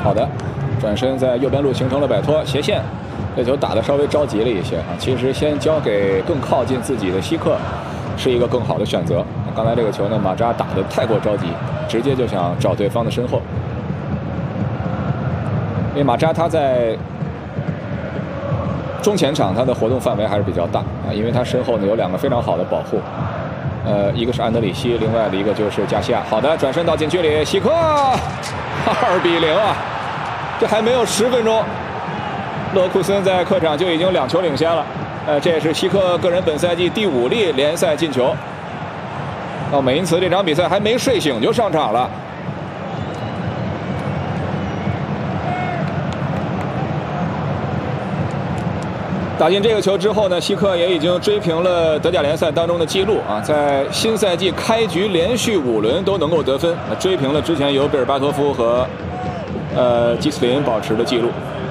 好的，转身在右边路形成了摆脱斜线，这球打得稍微着急了一些啊。其实先交给更靠近自己的希克是一个更好的选择。刚才这个球呢，马扎打得太过着急，直接就想找对方的身后。因为马扎他在中前场他的活动范围还是比较大啊，因为他身后呢有2个非常好的保护。一个是安德里希，另外的一个就是加西亚。好的，转身到禁区里，希克，2比0啊！这还没有10分钟，勒沃库森在客场就已经2球领先了。这也是希克个人本赛季第5粒联赛进球。美因茨这场比赛还没睡醒就上场了。打进这个球之后呢，希克也已经追平了德甲联赛当中的记录啊，在新赛季开局连续5轮都能够得分，追平了之前由贝尔巴托夫和基斯林保持的记录。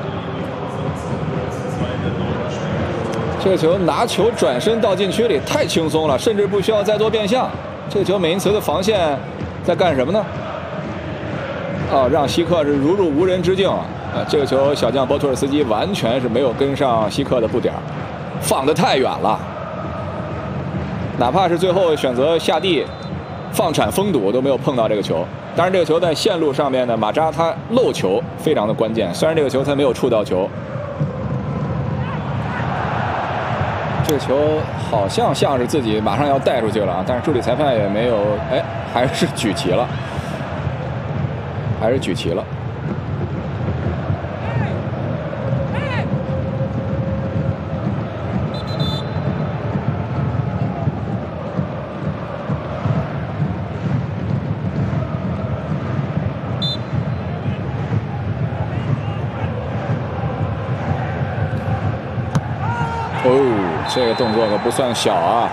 这个球拿球转身到禁区里太轻松了，甚至不需要再做变向。这个球美因茨的防线在干什么呢？让希克是如入无人之境啊！这个球小将波图尔斯基完全是没有跟上希克的步点，放得太远了。哪怕是最后选择下地放铲封堵都没有碰到这个球。当然，这个球在线路上面呢，马扎他漏球非常的关键。虽然这个球他没有触到球，这个球好像是自己马上要带出去了啊，但是助理裁判也没有，还是举旗了，还是举旗了。这个动作可不算小啊！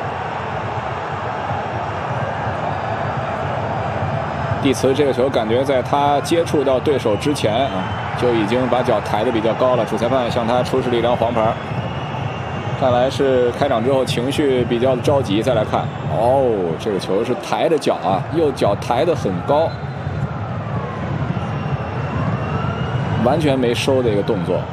蒂茨这个球感觉在他接触到对手之前啊，就已经把脚抬得比较高了。主裁判向他出示了一张黄牌，看来是开场之后情绪比较着急。再来看，这个球是抬着脚啊，右脚抬得很高，完全没收的一个动作。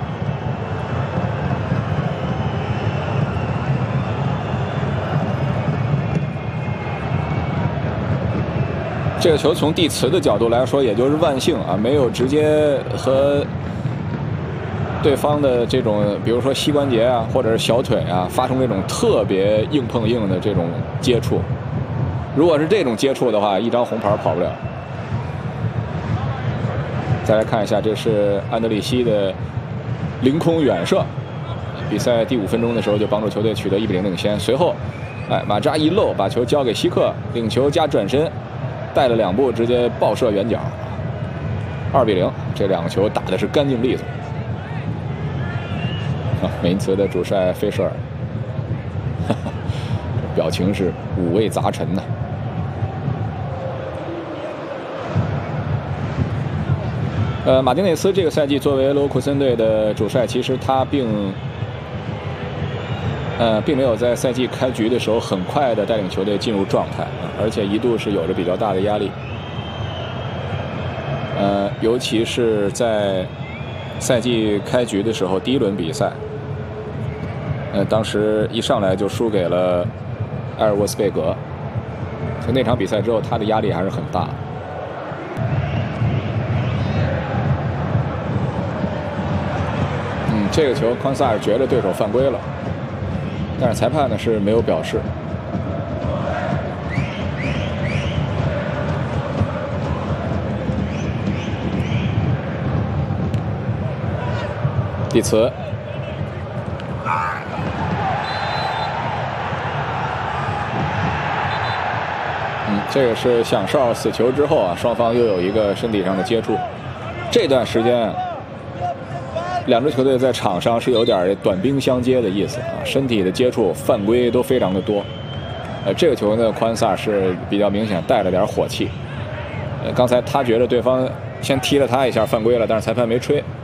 这个球从蒂茨的角度来说，也就是万幸啊，没有直接和对方的这种，比如说膝关节啊，或者是小腿啊，发生这种特别硬碰硬的这种接触。如果是这种接触的话，一张红牌跑不了。再来看一下，这是安德里希的凌空远射，比赛第5分钟的时候就帮助球队取得1比0领先。随后，马扎一漏，把球交给希克，领球加转身。带了2步，直接爆射远角，2比0。这2个球打的是干净利索。美因茨的主帅菲舍尔，表情是五味杂陈呐。马丁内斯这个赛季作为勒沃库森队的主帅，其实他并没有在赛季开局的时候很快的带领球队进入状态，而且一度是有着比较大的压力。尤其是在赛季开局的时候，第1轮比赛，当时一上来就输给了埃尔沃斯贝格，从那场比赛之后，他的压力还是很大。这个球康萨尔觉得对手犯规了。但是裁判呢是没有表示。蒂茨，这个是响哨死球之后啊，双方又有一个身体上的接触。这段时间2支球队在场上是有点短兵相接的意思啊，身体的接触、犯规都非常的多。这个球呢，宽萨是比较明显带了点火气。刚才他觉得对方先踢了他一下犯规了，但是裁判没吹。